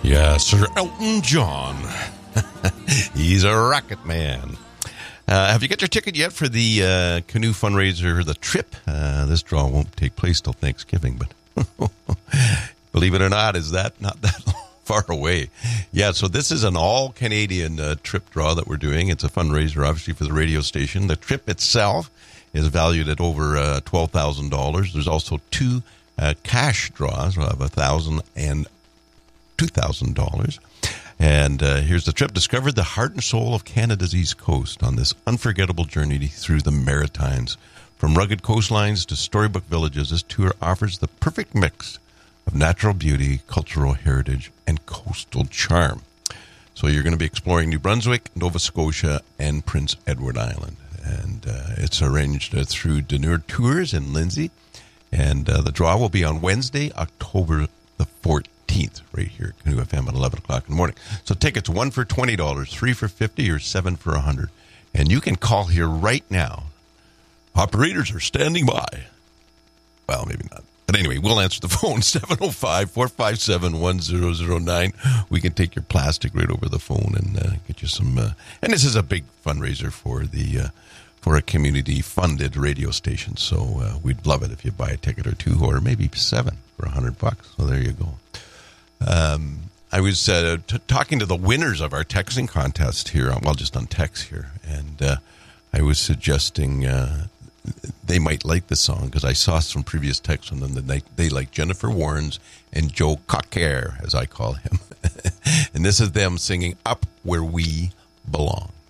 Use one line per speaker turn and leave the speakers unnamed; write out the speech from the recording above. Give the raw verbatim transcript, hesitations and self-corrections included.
Yeah, Sir Elton John. He's a rocket man. Uh, have you got your ticket yet for the uh, canoe fundraiser, the trip? Uh, this draw won't take place till Thanksgiving, but believe it or not, is that not that far away? Yeah, so this is an all-Canadian uh, trip draw that we're doing. It's a fundraiser, obviously, for the radio station. The trip itself is valued at over uh, twelve thousand dollars. There's also two uh, cash draws. We'll have one thousand dollars and two thousand dollars. And uh, here's the trip. Discover the heart and soul of Canada's East Coast on this unforgettable journey through the Maritimes. From rugged coastlines to storybook villages, this tour offers the perfect mix of natural beauty, cultural heritage, and coastal charm. So you're going to be exploring New Brunswick, Nova Scotia, and Prince Edward Island. And uh, it's arranged uh, through Deneur Tours in Lindsay. And uh, the draw will be on Wednesday, October the fourteenth. Right here at Canoe F M at eleven o'clock in the morning. So tickets, one for twenty dollars, three for fifty dollars, or seven for one hundred dollars. And you can call here right now. Operators are standing by. Well, maybe not. But anyway, we'll answer the phone, seven oh five, four five seven, one oh oh nine. We can take your plastic right over the phone and uh, get you some. Uh, and this is a big fundraiser for the uh, for a community-funded radio station. So uh, we'd love it if you buy a ticket or two, or maybe seven for one hundred bucks. So there you go. Um, I was uh, t- talking to the winners of our texting contest here, well, just on text here, and uh, I was suggesting uh, they might like the song because I saw some previous texts from them that they, they like Jennifer Warnes and Joe Cocker, as I call him. And this is them singing Up Where We Belong.